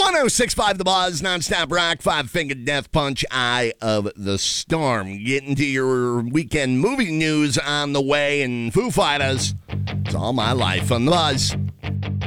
1065 The Buzz, nonstop rock, five-fingered death punch, Eye of the Storm. Getting to your weekend movie news on the way, and Foo Fighters. It's All My Life on The Buzz.